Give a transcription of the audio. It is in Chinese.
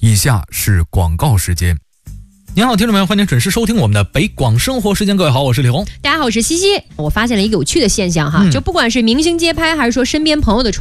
以下是广告时间。您好，听众朋友，欢迎准时收听我们的北广生活时间。各位好，我是李红。 大家好，我是西西。我发现了一个有趣的现象哈，就不管是明星街拍还是说身边朋友的